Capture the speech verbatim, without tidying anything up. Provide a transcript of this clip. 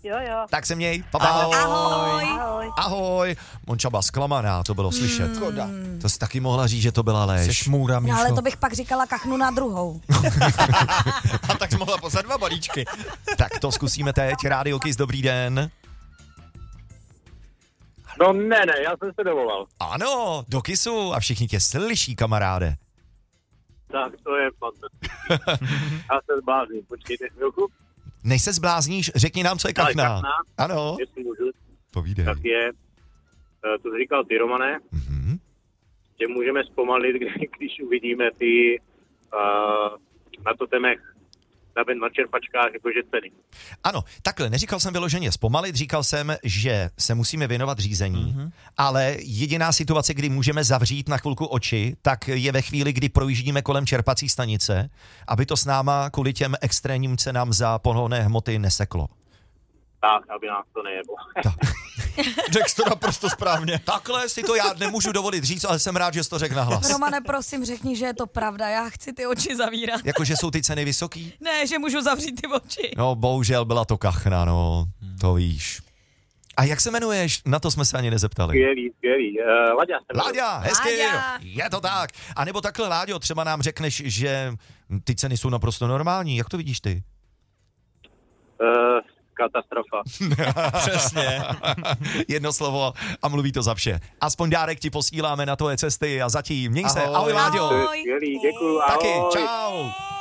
Jo, jo. Tak se měj, pa, pa. Ahoj. Ahoj. Ahoj. Ahoj. Monča byla zklamaná, to bylo slyšet. Škoda. To jsi taky mohla říct, že to byla lež. Jsi šmůra, Míšo. No, ale to bych pak říkala kachnu na druhou. A tak jsi mohla poslat dva balíčky. Tak to zkusíme teď. Rádio Kiss, dobrý den. No ne, ne, já jsem se dovolal. Ano, do Kissu a všichni tě slyší, kamaráde. Tak to je fantastické. Já se zblázním, počkejte chvilku. Než se zblázníš, řekni nám, co je Ale kachna. kachna? Ano, Jestli můžu, povídej. tak je, eh, to jsi říkal ty, Romane, Mhm. že můžeme zpomalit, kdy- když uvidíme ty uh, na totemech, na, na čerpačkách, jakože ceny. Ano, takhle, neříkal jsem vyloženě zpomalit, říkal jsem, že se musíme věnovat řízení, mm-hmm. ale jediná situace, kdy můžeme zavřít na chvilku oči, tak je ve chvíli, kdy projíždíme kolem čerpací stanice, aby to s náma kvůli těm extrémním cenám za pohonné hmoty neseklo. Tak, aby nás to nejeblo. Řekl jsi to naprosto správně. Takhle si to já nemůžu dovolit říct, ale jsem rád, že jsi to řekl nahlas. Romane, prosím, řekni, že je to pravda. Já chci ty oči zavírat. Jakože jsou ty ceny vysoký? Ne, že můžu zavřít ty oči. No, bohužel byla to kachna, no, to víš. A jak se jmenuješ? Na to jsme se ani nezeptali. Skvělý, skvělý. Uh, Laďa. jsem Láďa, hezky, Láďa. je to tak. A nebo takhle, Láďo, třeba nám řekneš, že ty ceny jsou naprosto normální. Jak to vidíš ty? Uh, katastrofa. Přesně. Jedno slovo a mluví to za vše. Aspoň dárek ti posíláme na tvoje cesty a zatím měj se. Ahoj. Ahoj, Láďo. To je skvělý, děkuju, ahoj. Taky, čau.